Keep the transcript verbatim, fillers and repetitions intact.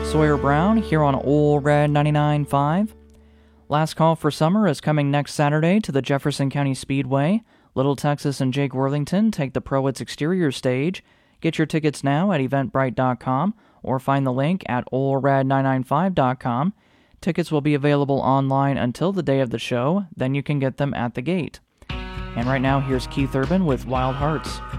Sawyer Brown here on Ole Red ninety-nine point five. Last Call for Summer is coming next Saturday to the Jefferson County Speedway. Little Texas and Jake Worthington take the Proets exterior stage. Get your tickets now at eventbrite dot com or find the link at ole red nine nine five dot com. Tickets will be available online until the day of the show, then you can get them at the gate. And right now, here's Keith Urban with Wild Hearts.